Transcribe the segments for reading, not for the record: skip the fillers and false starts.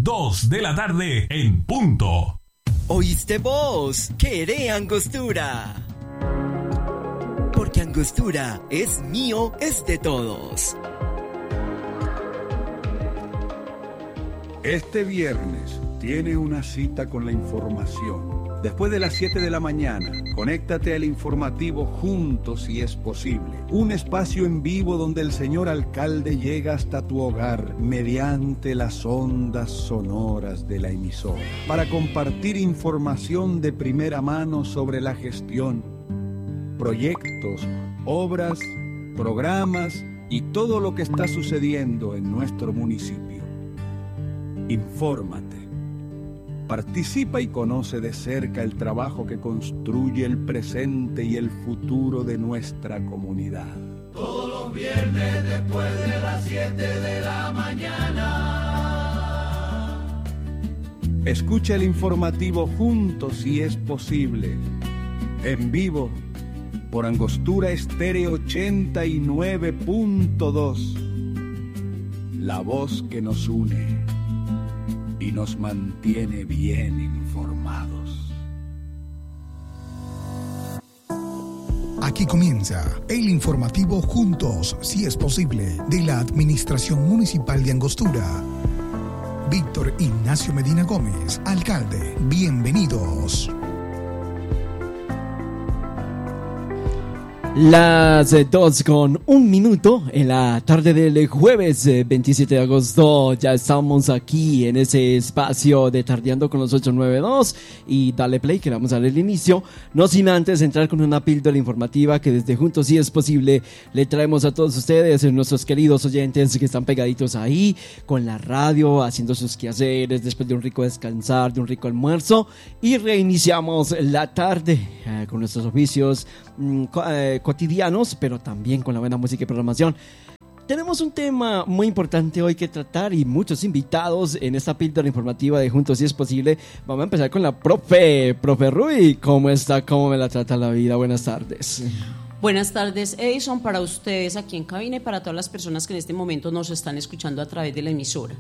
2 de la tarde en punto. ¿Oíste vos? ¡Queré Angostura! Porque Angostura es mío, es de todos. Este viernes tiene una cita con la información. Después de las 7 de la mañana, conéctate al informativo Juntos si es posible. Un espacio en vivo donde el señor alcalde llega hasta tu hogar mediante las ondas sonoras de la emisora para compartir información de primera mano sobre la gestión, proyectos, obras, programas y todo lo que está sucediendo en nuestro municipio. Infórmate. Participa y conoce de cerca el trabajo que construye el presente y el futuro de nuestra comunidad. Todos los viernes después de las 7 de la mañana. Escucha el informativo Juntos si es posible. En vivo por Angostura Estéreo 89.2. La voz que nos une y nos mantiene bien informados. Aquí comienza el informativo Juntos, si es posible, de la Administración Municipal de Angostura. Víctor Ignacio Medina Gómez, alcalde. Bienvenidos. Las 2:01 en la tarde del jueves 27 de agosto. Ya estamos aquí en ese espacio de Tardeando con los 892 y dale play que le vamos a dar el inicio. No sin antes entrar con una píldora informativa que desde Juntos si es posible le traemos a todos ustedes, nuestros queridos oyentes que están pegaditos ahí con la radio, haciendo sus quehaceres después de un rico descansar, de un rico almuerzo, y reiniciamos la tarde con nuestros oficios cotidianos, pero también con la buena música y programación. Tenemos un tema muy importante hoy que tratar y muchos invitados en esta píldora informativa de Juntos si es posible. Vamos a empezar con la profe Rui. ¿Cómo está? ¿Cómo me la trata la vida? Buenas tardes. Buenas tardes, Edison, para ustedes aquí en cabina y para todas las personas que en este momento nos están escuchando a través de la emisora.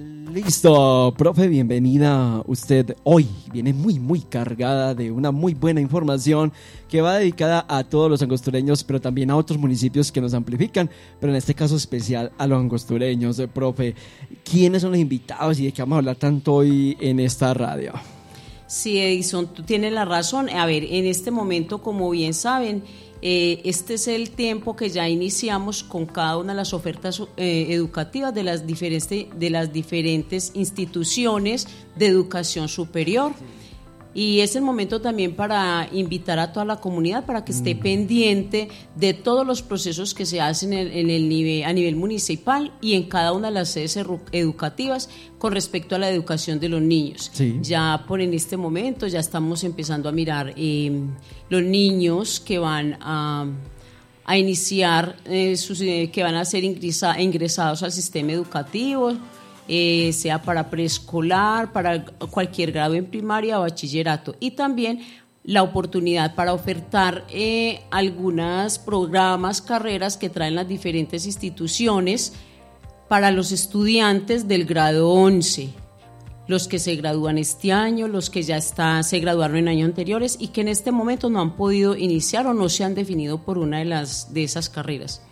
Listo, profe, bienvenida. Usted hoy viene muy cargada de una muy buena información que va dedicada a todos los angostureños, pero también a otros municipios que nos amplifican, pero en este caso especial a los angostureños. Profe, ¿quiénes son los invitados y de qué vamos a hablar tanto hoy en esta radio? Sí, Edison, tú tienes la razón. A ver, en este momento, como bien saben, este es el tiempo que ya iniciamos con cada una de las ofertas educativas de las diferentes instituciones de educación superior. Y es el momento también para invitar a toda la comunidad para que esté pendiente de todos los procesos que se hacen a nivel municipal y en cada una de las sedes educativas con respecto a la educación de los niños. Sí. Ya en este momento ya estamos empezando a mirar los niños que van a iniciar, que van a ser ingresados al sistema educativo, sea para preescolar, para cualquier grado en primaria o bachillerato, y también la oportunidad para ofertar algunos programas, carreras que traen las diferentes instituciones para los estudiantes del grado 11, los que se gradúan este año, los que ya se graduaron en años anteriores y que en este momento no han podido iniciar o no se han definido por una de esas carreras.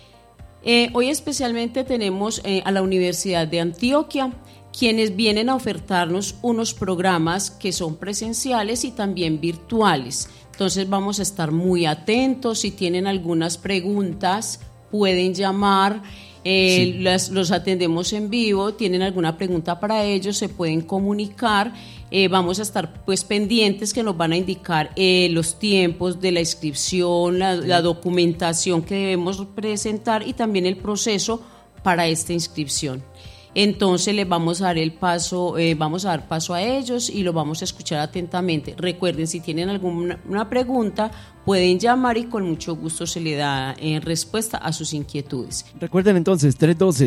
Hoy especialmente tenemos a la Universidad de Antioquia, quienes vienen a ofertarnos unos programas que son presenciales y también virtuales. Entonces vamos a estar muy atentos. Si tienen algunas preguntas, pueden llamar. Sí. Los atendemos en vivo. Tienen alguna pregunta para ellos, se pueden comunicar. Vamos a estar pendientes que nos van a indicar los tiempos de la inscripción, la documentación que debemos presentar y también el proceso para esta inscripción. Entonces les vamos a dar paso a ellos y lo vamos a escuchar atentamente. Recuerden, si tienen alguna pregunta, pueden llamar y con mucho gusto se le da respuesta a sus inquietudes. Recuerden entonces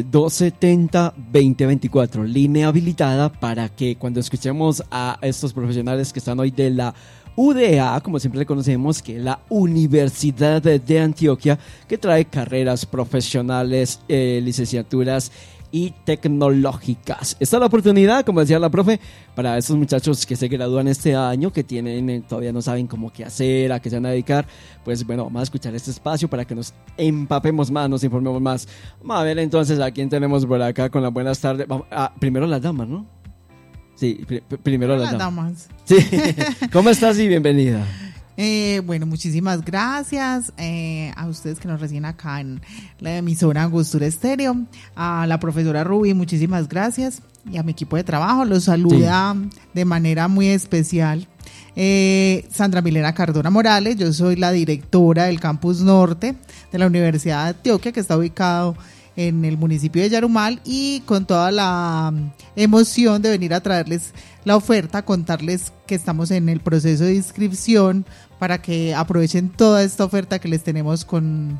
312-270-2024, línea habilitada para que cuando escuchemos a estos profesionales que están hoy de la UDA, como siempre le conocemos, que es la Universidad de Antioquia, que trae carreras profesionales, licenciaturas y tecnológicas. Esta es la oportunidad, como decía la profe, para esos muchachos que se gradúan este año, que tienen todavía no saben cómo qué hacer, a qué se van a dedicar. Pues bueno, vamos a escuchar este espacio para que nos empapemos más, nos informemos más. Vamos a ver entonces a quién tenemos por acá con las buenas tardes. Primero las damas, ¿no? Sí, primero las damas. Sí. ¿Cómo estás y bienvenida? Bueno, muchísimas gracias a ustedes que nos reciben acá en la emisora Angostura Estéreo, a la profesora Ruby, muchísimas gracias, y a mi equipo de trabajo, los saluda de manera muy especial Sandra Milena Cardona Morales. Yo soy la directora del Campus Norte de la Universidad de Antioquia, que está ubicado en el municipio de Yarumal, y con toda la emoción de venir a traerles la oferta, contarles que estamos en el proceso de inscripción para que aprovechen toda esta oferta que les tenemos con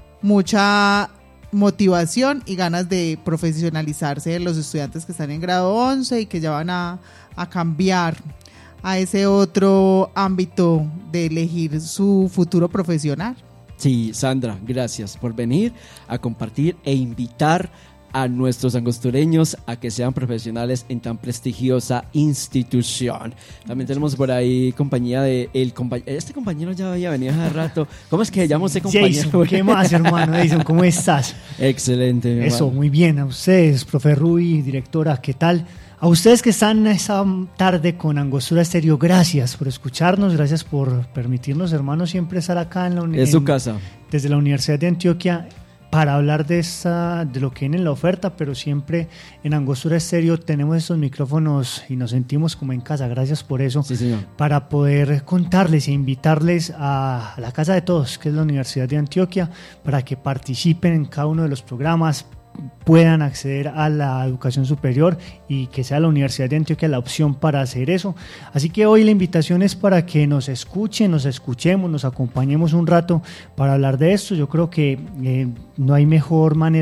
mucha motivación y ganas de profesionalizarse los estudiantes que están en grado 11 y que ya van a cambiar a ese otro ámbito de elegir su futuro profesional. Sí, Sandra, gracias por venir a compartir e invitar a nuestros angostureños a que sean profesionales en tan prestigiosa institución. También tenemos por ahí compañía de este compañero ya había venido hace rato. ¿Cómo es que se llama ese compañero? Jason, ¿qué más, hermano? Jason, ¿cómo estás? Excelente. Eso, muy bien. A ustedes, profe Ruby, directora, ¿qué tal? A ustedes que están esta tarde con Angostura Estéreo, gracias por escucharnos, gracias por permitirnos, hermanos, siempre estar acá en su casa, desde la Universidad de Antioquia, para hablar de lo que viene en la oferta, pero siempre en Angostura Estéreo tenemos estos micrófonos y nos sentimos como en casa. Gracias por eso. Sí, señor. Para poder contarles e invitarles a la casa de todos, que es la Universidad de Antioquia, para que participen en cada uno de los programas, puedan acceder a la educación superior y que sea la Universidad de Antioquia la opción para hacer eso. Así que hoy la invitación es para que nos escuchen, nos escuchemos, nos acompañemos un rato para hablar de esto. Yo creo que no hay mejor manera